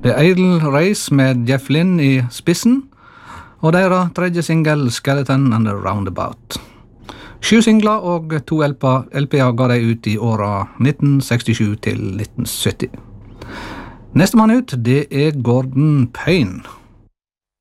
The Edelweiss med Jeff Lynne i spissen, og deres tredje single Skeleton and the Roundabout. 7 singler og 2 LP'er ga de ut i åra 1967 til 1970. Neste mann ut, det er Gordon Payne.